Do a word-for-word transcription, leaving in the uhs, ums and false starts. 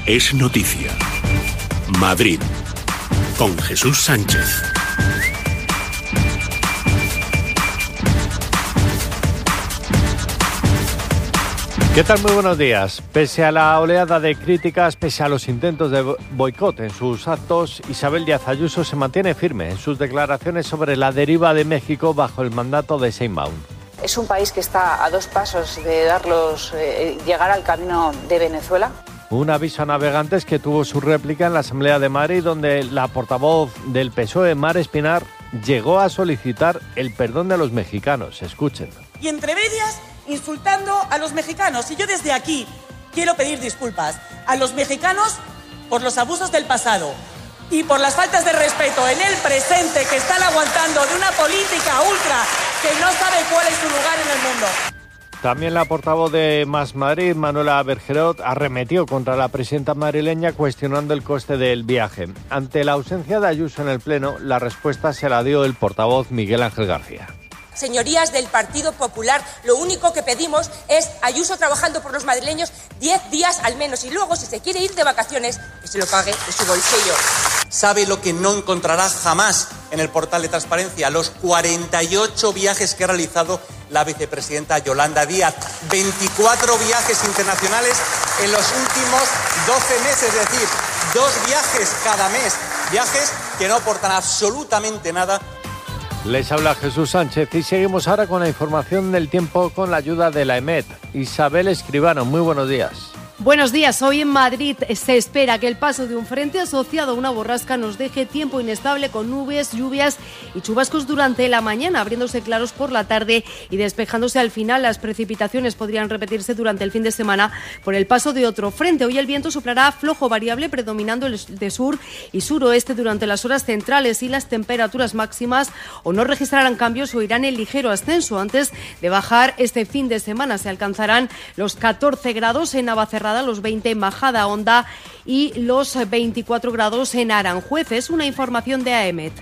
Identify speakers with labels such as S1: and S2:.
S1: es noticia. Madrid, con Jesús Sánchez.
S2: ¿Qué tal? Muy buenos días. Pese a la oleada de críticas, pese a los intentos de boicot en sus actos, Isabel Díaz Ayuso se mantiene firme en sus declaraciones sobre la deriva de México bajo el mandato de Sheinbaum.
S3: Es un país que está a dos pasos de darlos, eh, llegar al camino de Venezuela.
S2: Un aviso a navegantes que tuvo su réplica en la Asamblea de Madrid, donde la portavoz del P S O E, Mar Espinar, llegó a solicitar el perdón de los mexicanos. Escuchen.
S4: Y entre medias, insultando a los mexicanos. Y yo desde aquí quiero pedir disculpas a los mexicanos por los abusos del pasado y por las faltas de respeto en el presente que están aguantando de una política ultra que no sabe cuál es su lugar en el mundo.
S2: También la portavoz de Más Madrid, Manuela Bergerot, arremetió contra la presidenta madrileña cuestionando el coste del viaje. Ante la ausencia de Ayuso en el Pleno, la respuesta se la dio el portavoz Miguel Ángel García.
S5: Señorías del Partido Popular, lo único que pedimos es Ayuso trabajando por los madrileños diez días al menos y luego, si se quiere ir de vacaciones, que se lo pague de su bolsillo.
S6: ¿Sabe lo que no encontrará jamás en el portal de transparencia? Los cuarenta y ocho viajes que ha realizado la vicepresidenta Yolanda Díaz. veinticuatro viajes internacionales en los últimos doce meses, es decir, dos viajes cada mes. Viajes que no aportan absolutamente nada.
S2: Les habla Jesús Sánchez y seguimos ahora con la información del tiempo con la ayuda de la EMET. Isabel Escribano, muy buenos días.
S7: Buenos días. Hoy en Madrid se espera que el paso de un frente asociado a una borrasca nos deje tiempo inestable con nubes, lluvias y chubascos durante la mañana, abriéndose claros por la tarde y despejándose al final. Las precipitaciones podrían repetirse durante el fin de semana por el paso de otro frente. Hoy el viento soplará flojo variable, predominando el de sur y suroeste durante las horas centrales, y las temperaturas máximas o no registrarán cambios o irán en ligero ascenso. Antes de bajar este fin de semana se alcanzarán los catorce grados en Navacerrada, los veinte en Majada Honda y los veinticuatro grados en Aranjuez. Es una información de AEMET.